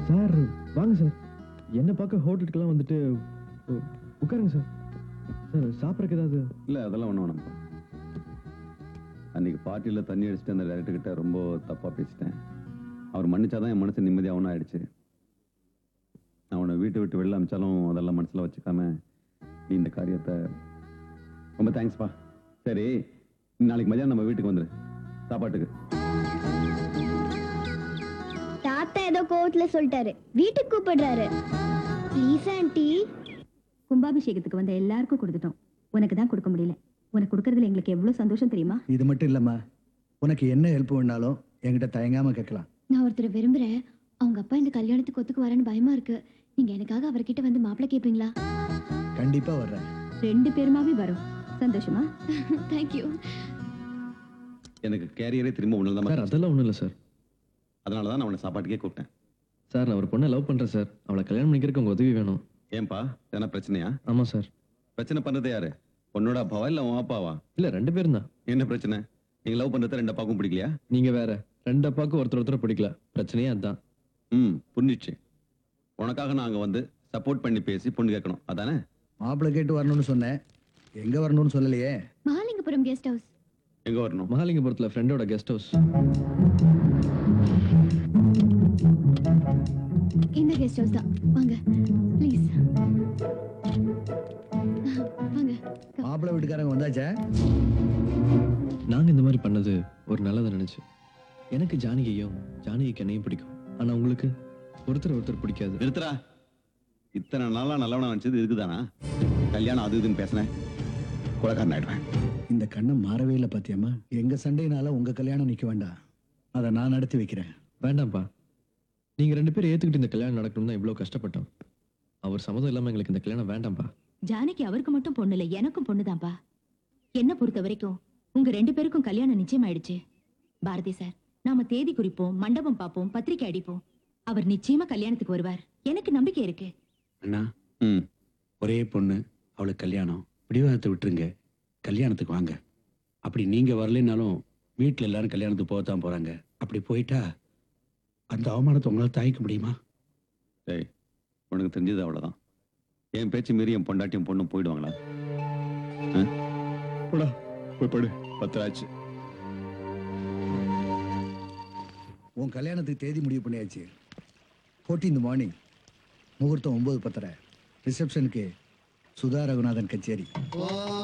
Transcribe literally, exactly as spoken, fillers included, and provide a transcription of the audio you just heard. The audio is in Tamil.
சார் வாங்க சார். என்ன பார்க்க ஹோட்டலுக்கெல்லாம் வந்துட்டு உ- உட்காருங்க சார். சார் சாப்பிட்றதுக்கு ஏதாவது? இல்லை அதெல்லாம் ஒன்றும் வேணாம். அன்னைக்கு பார்ட்டியில் தண்ணி அடிச்சுட்டு அந்த டேரக்டர் கிட்ட ரொம்ப தப்பாக பேசிட்டேன். அவர் மன்னிச்சாதான் என் மனசு நிம்மதியாகவும் ஆயிடுச்சு. நான் அவனை வீட்டை விட்டு வெளில அமிச்சாலும் அதெல்லாம் மனசில் வச்சுக்காம நீ இந்த காரியத்தை ரொம்ப தேங்க்ஸ்ப்பா. சரி, நாளைக்கு மதியானம் நம்ம வீட்டுக்கு வந்துரு சாப்பாட்டுக்கு. தாத்தா ஏதோ கோவத்துல சொல்லிட்டாரு, வீட்டுக்கு கூப்பிடுறாரு. Please aunty. கும்பாபிஷேகத்துக்கு வந்த எல்லாருக்கும் கொடுத்துட்டோம், உனக்கு தான் கொடுக்க முடியல. உனக்கு கொடுக்கறதுல எங்களுக்கு எவ்வளவு சந்தோஷம் தெரியுமா? இது மட்டும் இல்லம்மா, உனக்கு என்ன ஹெல்ப் வேணாலும் என்கிட்ட தயங்காம கேட்கலாம். நான் ஒருத்தரை விரும்புறேன். அவங்க அப்பா இந்த கல்யாணத்துக்கு ஒத்துக்கு வரேன்னு பயமா இருக்கு. நீங்க எனக்காக அவர்கிட்ட வந்து மாப்பிள்ளை கேட்பீங்களா? கண்டிப்பா வர்றேன். ரெண்டு பேருமாவே வரும். சந்தோஷமா? தேங்க்யூ. எனக்கு கேரியரே திரும்ப ஒன்று சார் தான். அதெல்லாம் ஒன்றும் இல்லை சார். அதனால தான் நான் அவனை சாப்பாட்டுக்கே கூப்பிட்டேன். சார் நான் ஒரு பொண்ணை லவ் பண்ணுறேன் சார். அவளை கல்யாணம் பண்ணிக்கிறதுக்கு உங்கள் உதவி வேணும். ஏன்பா எதனா பிரச்சனையா? ஆமாம் சார். பிரச்சனை பண்ணது யாரு? உன்னோட அப்பாவா இல்லை உன் அப்பாவா? இல்லை ரெண்டு பேரும் தான். என்ன பிரச்சனை? நீங்க லவ் பண்றத ரெண்டு அப்பாவுக்கும் பிடிக்கலையா? நீங்கள் வேற. ரெண்டு அப்பாவுக்கும் ஒருத்தர் ஒருத்தர் பிடிக்கல. பிரச்சனையே அதுதான். ம் புரிஞ்சிச்சு. உனக்காக நான் அங்க வந்து சப்போர்ட் பண்ணி பேசி பொண்ணு கேட்கணும் அதானே? மாப்பிள்ளை கேட்டு வரணும்னு சொன்னேன், எங்க வரணும்னு சொல்லலையே. Mahalingapuram guest house. எங்க வரணும்? மகாலிங்கபுரத்தில் ஃப்ரெண்டோட கெஸ்ட் ஹவுஸ். இந்த கெஸ்ட் ஹவுஸ் தான். வாங்க ப்ளீஸ். வாங்க. மாப்பிள்ளை வீட்டுக்காரங்க வந்தாச்சா? நாங்கள் இந்த மாதிரி பண்ணது ஒரு நல்லதை நினைச்சு. எனக்கு ஜானகியையும் ஜானகிக்கு என்னையும் பிடிக்கும். ஆனால் உங்களுக்கு ஒருத்தர் ஒருத்தர் பிடிக்காது. நிறுத்துறா. இத்தனை நாளா நல்லவனா நினைச்சது இருக்குதானா? கல்யாணம் அது இதுன்னு பேசினேன் கொலைக்காரன் ஆயிடுவேன். இந்த கண்ணம் மாறவே இல்லை பாத்தியம்மா. எங்க சண்டையினால உங்க கல்யாணம் நிக்க வேண்டாம், அதை நான் நடத்தி வைக்கிறேன். வேண்டாம்ப்பா. நீங்கள் ரெண்டு பேரும் ஏற்றுக்கிட்டு இந்த கல்யாணம் நடக்கணும் தான் இவ்வளோ கஷ்டப்பட்டோம். அவர் சம்மதம் இல்லாமல் எங்களுக்கு இந்த கல்யாணம் வேண்டாம்ப்பா. ஜானகி அவருக்கு மட்டும் பொண்ணு இல்லை, எனக்கும் பொண்ணுதான்ப்பா. என்ன பொறுத்த வரைக்கும் உங்க ரெண்டு பேருக்கும் கல்யாணம் நிச்சயம் ஆயிடுச்சு. பாரதி சார், நாம தேதி குறிப்போம், மண்டபம் பார்ப்போம், பத்திரிக்கை அடிப்போம். அவர் நிச்சயமா கல்யாணத்துக்கு வருவார். எனக்கு நம்பிக்கை இருக்கு. அண்ணா, ம் ஒரே பொண்ணு, அவளுக்கு கல்யாணம். பிடிவாதத்தை விட்டுருங்க, கல்யாணத்துக்கு வாங்க. அப்படி நீங்க வரலைன்னாலும் வீட்டில் எல்லாரும் கல்யாணத்துக்கு போகத்தான் போறாங்க. அப்படி போயிட்டா அந்த அவமானத்தை உங்களால் தாய்க்க முடியுமா? டேய், உனக்கு தெரிஞ்சது அவ்வளோதான். என் பேச்சு மீறி என் பொண்டாட்டியும் பொண்ணும் போயிடுவாங்களா? ஆ? போடா போய் படு. பத்திராச்சு. உன் கல்யாணத்துக்கு தேதி முடிவு பண்ணியாச்சு. ஃபோர்டீன்த் மார்னிங், முகூர்த்தம் ஒன்பது பத்தரை. ரிசப்ஷனுக்கு சுதா ரகுநாதன் கச்சேரி.